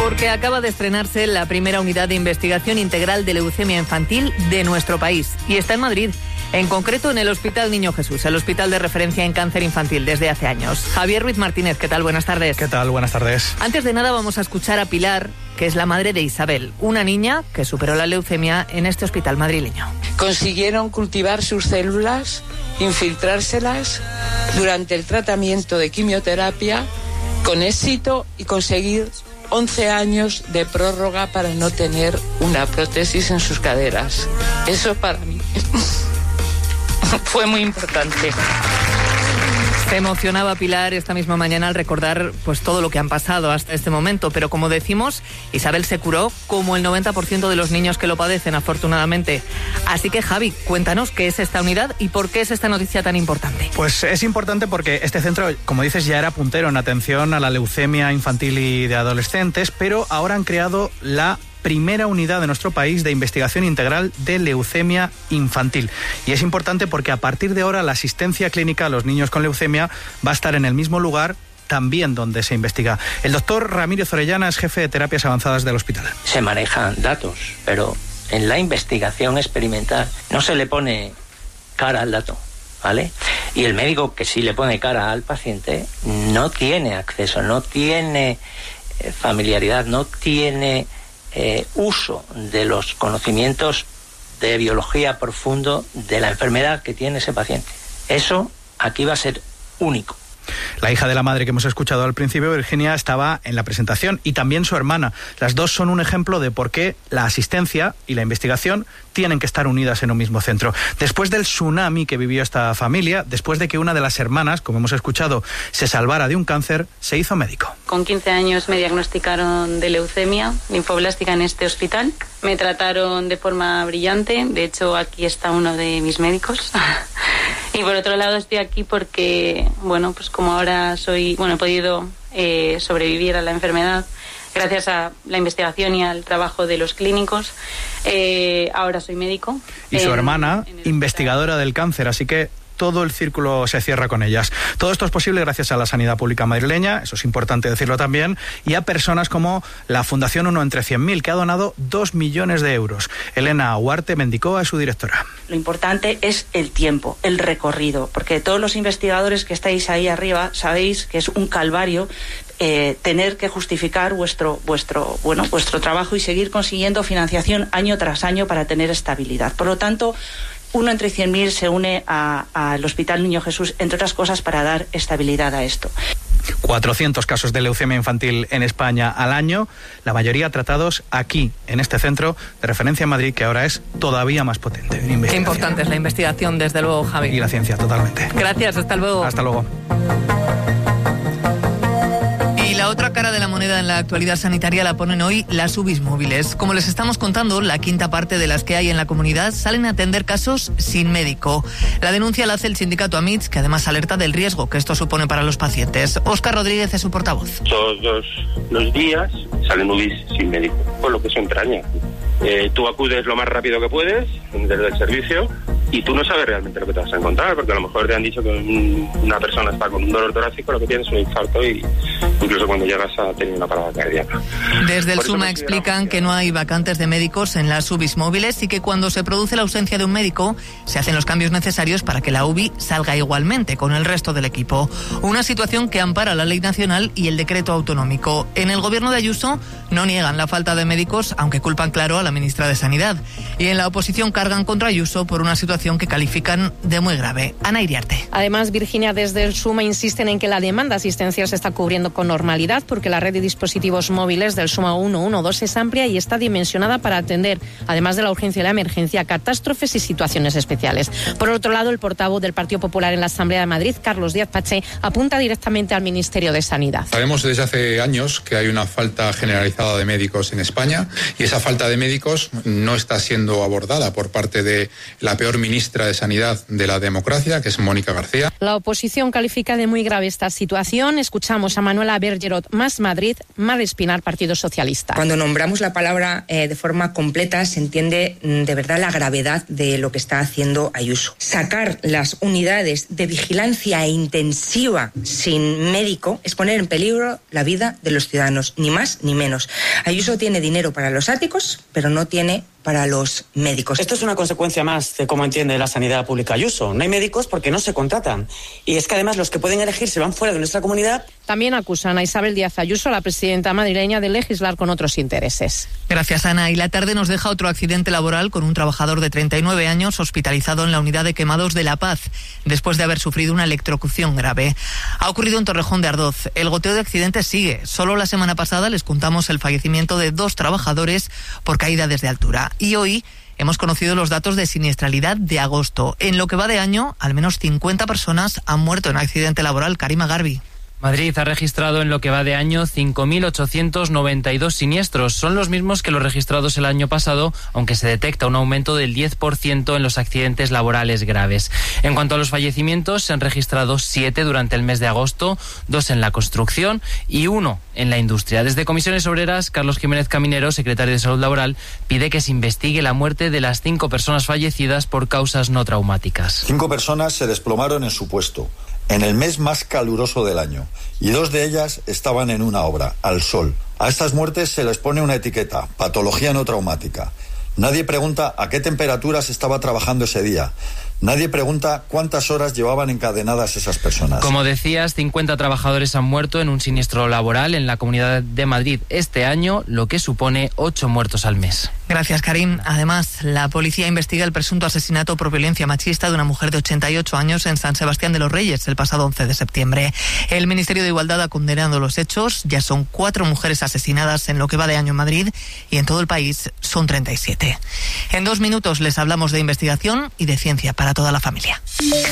Porque acaba de estrenarse la primera unidad de investigación integral de leucemia infantil de nuestro país. Y está en Madrid, en concreto en el Hospital Niño Jesús, el hospital de referencia en cáncer infantil desde hace años. Javier Ruiz Martínez, ¿qué tal? Buenas tardes. ¿Qué tal? Buenas tardes. Antes de nada vamos a escuchar a Pilar, que es la madre de Isabel, una niña que superó la leucemia en este hospital madrileño. Consiguieron cultivar sus células, infiltrárselas durante el tratamiento de quimioterapia con éxito y conseguir 11 años de prórroga para no tener una prótesis en sus caderas. Eso para mí fue muy importante. Se emocionaba Pilar esta misma mañana al recordar pues todo lo que han pasado hasta este momento, pero como decimos, Isabel se curó como el 90% de los niños que lo padecen, afortunadamente. Así que Javi, cuéntanos qué es esta unidad y por qué es esta noticia tan importante. Pues es importante porque este centro, como dices, ya era puntero en atención a la leucemia infantil y de adolescentes, pero ahora han creado la primera unidad de nuestro país de investigación integral de leucemia infantil. Y es importante porque a partir de ahora la asistencia clínica a los niños con leucemia va a estar en el mismo lugar también donde se investiga. El doctor Ramírez Orellana es jefe de terapias avanzadas del hospital. Se manejan datos, pero en la investigación experimental no se le pone cara al dato, ¿vale? Y el médico que sí le pone cara al paciente no tiene acceso, no tiene familiaridad, no tiene uso de los conocimientos de biología profundo de la enfermedad que tiene ese paciente. Eso aquí va a ser único. La hija de la madre que hemos escuchado al principio, Virginia, estaba en la presentación y también su hermana. Las dos son un ejemplo de por qué la asistencia y la investigación tienen que estar unidas en un mismo centro. Después del tsunami que vivió esta familia, después de que una de las hermanas, como hemos escuchado, se salvara de un cáncer, se hizo médico. Con 15 años me diagnosticaron de leucemia linfoblástica en este hospital. Me trataron de forma brillante. De hecho, aquí está uno de mis médicos. Y por otro lado estoy aquí porque, bueno, pues como ahora he podido sobrevivir a la enfermedad gracias a la investigación y al trabajo de los clínicos, ahora soy médico. Y su hermana, investigadora del cáncer, así que todo el círculo se cierra con ellas. Todo esto es posible gracias a la sanidad pública madrileña, eso es importante decirlo también, y a personas como la Fundación 1 entre 100.000, que ha donado 2 millones de euros. Elena Huarte Mendicoa es su directora. Lo importante es el tiempo, el recorrido, porque todos los investigadores que estáis ahí arriba sabéis que es un calvario tener que justificar vuestro trabajo y seguir consiguiendo financiación año tras año para tener estabilidad. Por lo tanto, 1 entre 100.000 se une al Hospital Niño Jesús, entre otras cosas, para dar estabilidad a esto. 400 casos de leucemia infantil en España al año, la mayoría tratados aquí, en este centro de referencia en Madrid, que ahora es todavía más potente. Qué importante es la investigación, desde luego, Javi. Y la ciencia, totalmente. Gracias, hasta luego. Hasta luego. La otra cara de la moneda en la actualidad sanitaria la ponen hoy las UBIs móviles. Como les estamos contando, la quinta parte de las que hay en la comunidad salen a atender casos sin médico. La denuncia la hace el sindicato AMITS, que además alerta del riesgo que esto supone para los pacientes. Óscar Rodríguez es su portavoz. Todos los días salen UBIs sin médico, por lo que se entraña. Tú acudes lo más rápido que puedes desde el servicio y tú no sabes realmente lo que te vas a encontrar, porque a lo mejor te han dicho que una persona está con un dolor torácico, lo que tiene es un infarto y incluso cuando llegas a tener una parada cardíaca. Desde el SUMA explican que no hay vacantes de médicos en las UBIs móviles y que cuando se produce la ausencia de un médico se hacen los cambios necesarios para que la UBI salga igualmente con el resto del equipo. Una situación que ampara la ley nacional y el decreto autonómico. En el gobierno de Ayuso no niegan la falta de médicos, aunque culpan claro a la ministra de Sanidad. Y en la oposición cargan contra Ayuso por una situación que califican de muy grave. Ana Iriarte. Además, Virginia, desde el SUMA insisten en que la demanda asistencial se está cubriendo con normalidad porque la red de dispositivos móviles del SUMA 112 es amplia y está dimensionada para atender, además de la urgencia y la emergencia, catástrofes y situaciones especiales. Por otro lado, el portavoz del Partido Popular en la Asamblea de Madrid, Carlos Díaz Pache, apunta directamente al Ministerio de Sanidad. Sabemos desde hace años que hay una falta generalizada de médicos en España y esa falta de médicos no está siendo abordada por parte de la peor ministra ministra de Sanidad de la democracia, que es Mónica García. La oposición califica de muy grave esta situación. Escuchamos a Manuela Bergerot, Más Madrid, Mar Espinar, Partido Socialista. Cuando nombramos la palabra de forma completa se entiende de verdad la gravedad de lo que está haciendo Ayuso. Sacar las unidades de vigilancia intensiva sin médico es poner en peligro la vida de los ciudadanos, ni más ni menos. Ayuso tiene dinero para los áticos, pero no tiene para los médicos. Esto es una consecuencia más de cómo entiende la sanidad pública Ayuso. No hay médicos porque no se contratan. Y es que además los que pueden elegir se van fuera de nuestra comunidad. También acusan a Isabel Díaz Ayuso, la presidenta madrileña, de legislar con otros intereses. Gracias, Ana. Y la tarde nos deja otro accidente laboral con un trabajador de 39 años hospitalizado en la unidad de quemados de La Paz, después de haber sufrido una electrocución grave. Ha ocurrido en Torrejón de Ardoz. El goteo de accidentes sigue. Solo la semana pasada les contamos el fallecimiento de 2 trabajadores por caída desde altura. Y hoy hemos conocido los datos de siniestralidad de agosto. En lo que va de año, al menos 50 personas han muerto en accidente laboral. Karima Garbi. Madrid ha registrado en lo que va de año 5.892 siniestros. Son los mismos que los registrados el año pasado, aunque se detecta un aumento del 10% en los accidentes laborales graves. En cuanto a los fallecimientos, se han registrado 7 durante el mes de agosto, 2 en la construcción y 1 en la industria. Desde Comisiones Obreras, Carlos Jiménez Caminero, secretario de Salud Laboral, pide que se investigue la muerte de las 5 personas fallecidas por causas no traumáticas. 5 personas se desplomaron en su puesto en el mes más caluroso del año, y 2 de ellas estaban en una obra, al sol. A estas muertes se les pone una etiqueta, patología no traumática. Nadie pregunta a qué temperaturas estaba trabajando ese día. Nadie pregunta cuántas horas llevaban encadenadas esas personas. Como decías, 50 trabajadores han muerto en un siniestro laboral en la Comunidad de Madrid este año, lo que supone 8 muertos al mes. Gracias, Karim. Además, la policía investiga el presunto asesinato por violencia machista de una mujer de 88 años en San Sebastián de los Reyes el pasado 11 de septiembre. El Ministerio de Igualdad ha condenado los hechos. Ya son 4 mujeres asesinadas en lo que va de año en Madrid y en todo el país son 37. En 2 minutos les hablamos de investigación y de ciencia para toda la familia.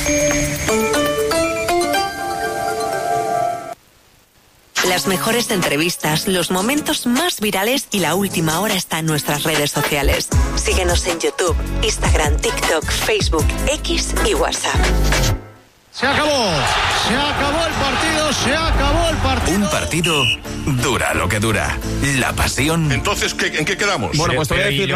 Las mejores entrevistas, los momentos más virales y la última hora está en nuestras redes sociales. Síguenos en YouTube, Instagram, TikTok, Facebook, X y WhatsApp. Se acabó el partido, se acabó el partido. Un partido dura lo que dura. La pasión. Entonces, ¿en qué quedamos? Bueno, pues te voy a decir,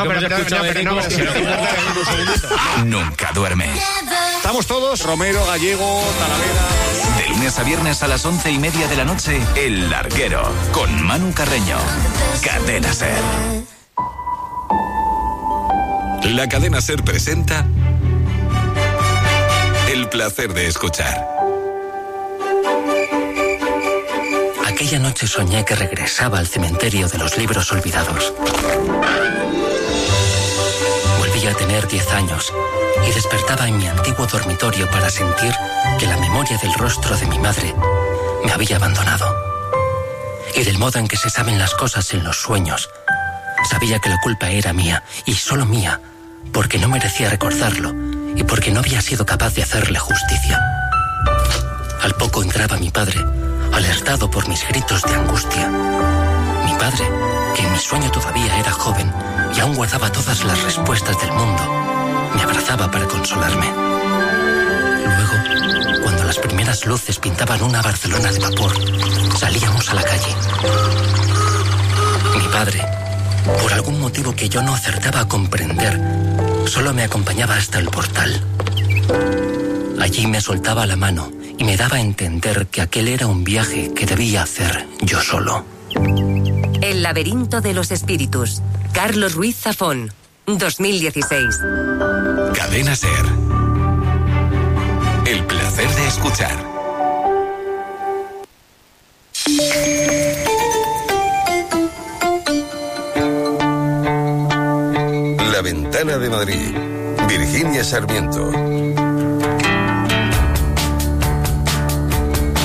nunca duerme. Estamos todos, Romero, Gallego, Talavera. De lunes a viernes a las 11:30 de la noche, El Larguero, con Manu Carreño. Cadena SER. La Cadena SER presenta El placer de escuchar. Aquella noche soñé que regresaba al cementerio de los libros olvidados. Volví a tener 10 años y despertaba en mi antiguo dormitorio para sentir que la memoria del rostro de mi madre me había abandonado. Y del modo en que se saben las cosas en los sueños, sabía que la culpa era mía y solo mía, porque no merecía recordarlo y porque no había sido capaz de hacerle justicia. Al poco entraba mi padre, alertado por mis gritos de angustia. Mi padre, que en mi sueño todavía era joven y aún guardaba todas las respuestas del mundo, me abrazaba para consolarme. Luego, cuando las primeras luces pintaban una Barcelona de vapor, salíamos a la calle. Mi padre, por algún motivo que yo no acertaba a comprender, solo me acompañaba hasta el portal. Allí me soltaba la mano y me daba a entender que aquel era un viaje que debía hacer yo solo. El laberinto de los espíritus. Carlos Ruiz Zafón, 2016. Cadena SER. El placer de escuchar. La Ventana de Madrid. Virginia Sarmiento.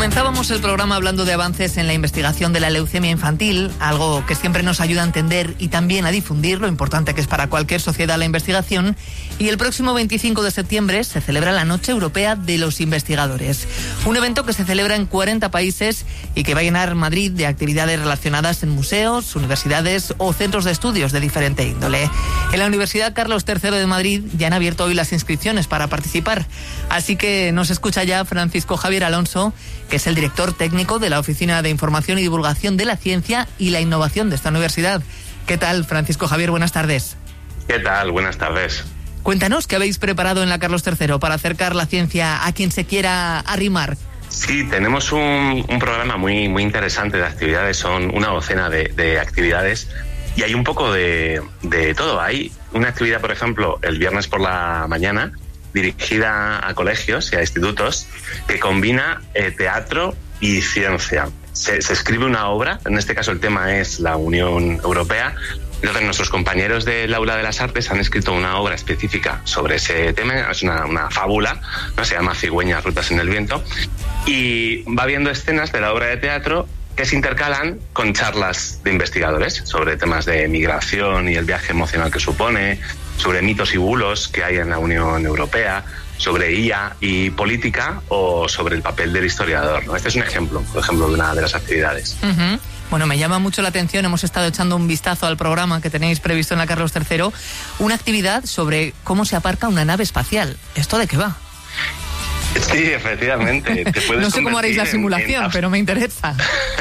Comenzábamos el programa hablando de avances en la investigación de la leucemia infantil, algo que siempre nos ayuda a entender y también a difundir lo importante que es para cualquier sociedad la investigación. Y el próximo 25 de septiembre se celebra la Noche Europea de los Investigadores, un evento que se celebra en 40 países y que va a llenar Madrid de actividades relacionadas en museos, universidades o centros de estudios de diferente índole. En la Universidad Carlos III de Madrid ya han abierto hoy las inscripciones para participar, así que nos escucha ya Francisco Javier Alonso, que es el director técnico de la Oficina de Información y Divulgación de la Ciencia y la Innovación de esta universidad. ¿Qué tal, Francisco Javier? Buenas tardes. ¿Qué tal? Buenas tardes. Cuéntanos qué habéis preparado en la Carlos III para acercar la ciencia a quien se quiera arrimar. Sí, tenemos un programa muy interesante de actividades, son una docena de actividades y hay un poco de todo. Hay una actividad, por ejemplo, el viernes por la mañana, dirigida a colegios y a institutos, que combina teatro y ciencia. Se escribe una obra, en este caso el tema es la Unión Europea. Entonces nuestros compañeros del Aula de las Artes han escrito una obra específica sobre ese tema, es una fábula, ¿no? Se llama Cigüeñas, rutas en el viento, y va viendo escenas de la obra de teatro que se intercalan con charlas de investigadores sobre temas de migración y el viaje emocional que supone, sobre mitos y bulos que hay en la Unión Europea, sobre IA y política o sobre el papel del historiador, ¿no? Este es un ejemplo, por ejemplo, de una de las actividades. Uh-huh. Bueno, me llama mucho la atención, hemos estado echando un vistazo al programa que tenéis previsto en la Carlos III, una actividad sobre cómo se aparca una nave espacial. ¿Esto de qué va? Sí, efectivamente. Te puedes no sé cómo haréis la simulación, pero me interesa.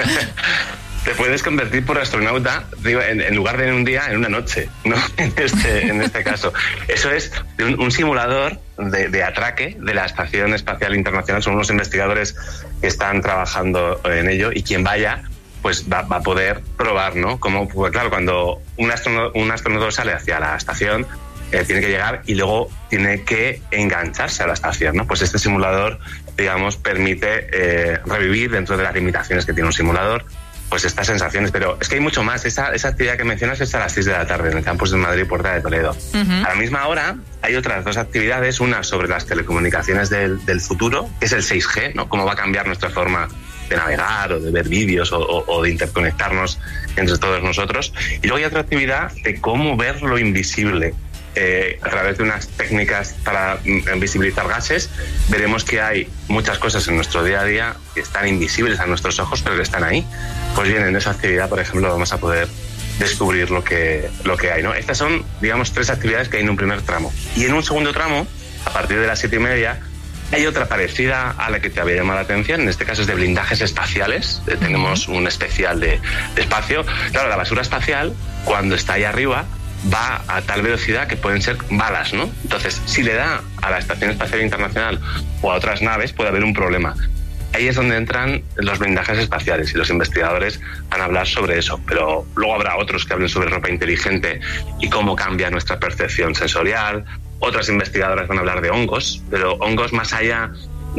Te puedes convertir por astronauta, digo, en lugar de en un día, en una noche, ¿no? En este caso. Eso es un simulador de atraque de la Estación Espacial Internacional. Son unos investigadores que están trabajando en ello y quien vaya pues va a poder probar, ¿no? Como, pues claro, cuando un astronauta sale hacia la estación, tiene que llegar y luego tiene que engancharse a la estación, ¿no? Pues este simulador, digamos, permite revivir dentro de las limitaciones que tiene un simulador, pues estas sensaciones. Pero es que hay mucho más. Esa actividad que mencionas es a las 6 de la tarde en el campus de Madrid, Puerta de Toledo. Uh-huh. A la misma hora hay otras dos actividades, una sobre las telecomunicaciones del futuro, que es el 6G, ¿no? Cómo va a cambiar nuestra forma de navegar o de ver vídeos o de interconectarnos entre todos nosotros. Y luego hay otra actividad de cómo ver lo invisible. A través de unas técnicas para visibilizar gases, veremos que hay muchas cosas en nuestro día a día que están invisibles a nuestros ojos, pero que están ahí. Pues bien, en esa actividad, por ejemplo, vamos a poder descubrir lo que hay, ¿no? Estas son, digamos, 3 actividades que hay en un primer tramo. Y en un segundo tramo, a partir de las 7:30, hay otra parecida a la que te había llamado la atención, en este caso es de blindajes espaciales. Tenemos un especial de espacio. Claro, la basura espacial, cuando está ahí arriba, va a tal velocidad que pueden ser balas, ¿no? Entonces, si le da a la Estación Espacial Internacional o a otras naves, puede haber un problema. Ahí es donde entran los blindajes espaciales y los investigadores van a hablar sobre eso, pero luego habrá otros que hablen sobre ropa inteligente y cómo cambia nuestra percepción sensorial. Otras investigadoras van a hablar de hongos, pero hongos más allá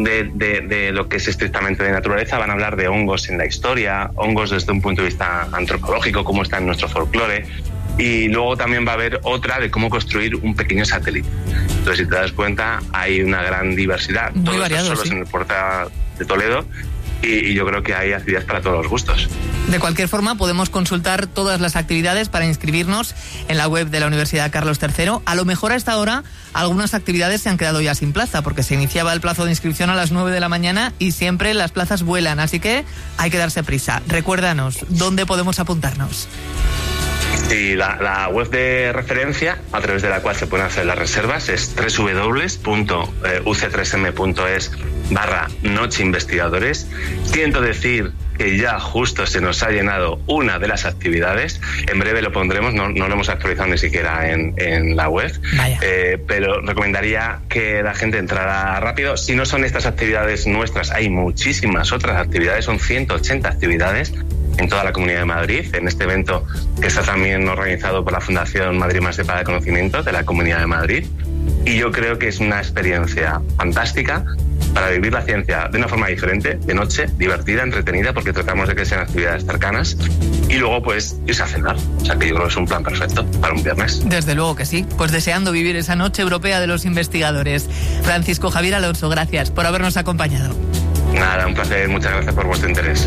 de lo que es estrictamente de naturaleza, van a hablar de hongos en la historia, hongos desde un punto de vista antropológico, cómo está en nuestro folclore. Y luego también va a haber otra de cómo construir un pequeño satélite. Entonces, si te das cuenta, hay una gran diversidad. Muy todos variado, solos sí. En el Puerta de Toledo. Y yo creo que hay actividades para todos los gustos. De cualquier forma, podemos consultar todas las actividades para inscribirnos en la web de la Universidad Carlos III. A lo mejor a esta hora algunas actividades se han quedado ya sin plaza, porque se iniciaba el plazo de inscripción a las 9 de la mañana y siempre las plazas vuelan, así que hay que darse prisa. Recuérdanos, ¿dónde podemos apuntarnos? Sí, la web de referencia a través de la cual se pueden hacer las reservas es www.uc3m.es/nocheinvestigadores. Siento decir que ya justo se nos ha llenado una de las actividades. En breve lo pondremos, no lo hemos actualizado ni siquiera en la web. Pero recomendaría que la gente entrara rápido. Si no son estas actividades nuestras, hay muchísimas otras actividades, son 180 actividades en toda la Comunidad de Madrid, en este evento que está también organizado por la Fundación Madrid Más Sepa de Conocimiento de la Comunidad de Madrid. Y yo creo que es una experiencia fantástica para vivir la ciencia de una forma diferente, de noche, divertida, entretenida, porque tratamos de que sean actividades cercanas, y luego pues irse a cenar. O sea que yo creo que es un plan perfecto para un viernes. Desde luego que sí, pues deseando vivir esa Noche Europea de los Investigadores. Francisco Javier Alonso, gracias por habernos acompañado. Nada, un placer, muchas gracias por vuestro interés.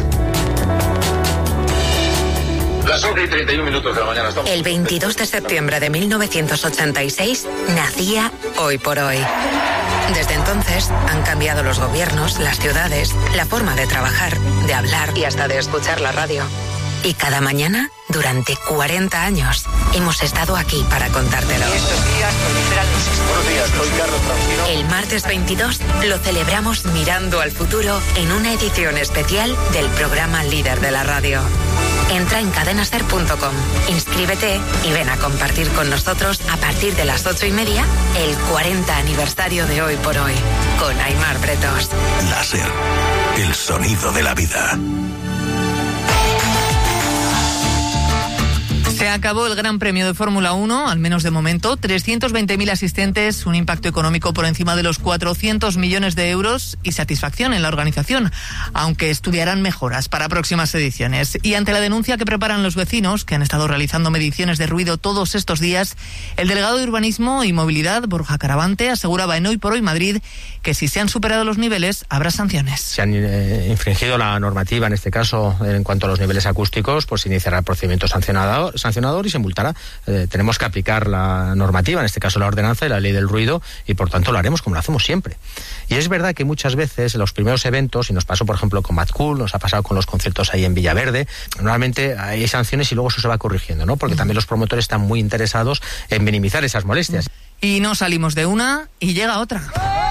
Las 11:31 de la mañana. El 22 de septiembre de 1986 nacía Hoy por Hoy. Desde entonces han cambiado los gobiernos, las ciudades, la forma de trabajar, de hablar y hasta de escuchar la radio. Y cada mañana, durante 40 años, hemos estado aquí para contártelo. Buenos días, soy Carlos Francino. El martes 22 lo celebramos mirando al futuro en una edición especial del programa líder de la radio. Entra en cadenaser.com, inscríbete y ven a compartir con nosotros a partir de las 8:30 el 40 aniversario de Hoy por Hoy, con Aimar Bretos. Láser, el sonido de la vida. Se acabó el Gran Premio de Fórmula 1, al menos de momento. 320.000 asistentes, un impacto económico por encima de los 400 millones de euros y satisfacción en la organización, aunque estudiarán mejoras para próximas ediciones. Y ante la denuncia que preparan los vecinos, que han estado realizando mediciones de ruido todos estos días, el delegado de Urbanismo y Movilidad, Borja Caravante, aseguraba en Hoy por Hoy Madrid que si se han superado los niveles, habrá sanciones. Se han infringido la normativa, en este caso, en cuanto a los niveles acústicos, pues se iniciará el procedimiento sancionador y se multará. Tenemos que aplicar la normativa, en este caso la ordenanza y la ley del ruido, y por tanto lo haremos como lo hacemos siempre. Y es verdad que muchas veces en los primeros eventos, y nos pasó por ejemplo con Mad Cool, nos ha pasado con los conciertos ahí en Villaverde, normalmente hay sanciones y luego eso se va corrigiendo, ¿no? Porque también los promotores están muy interesados en minimizar esas molestias. Y no salimos de una y llega otra.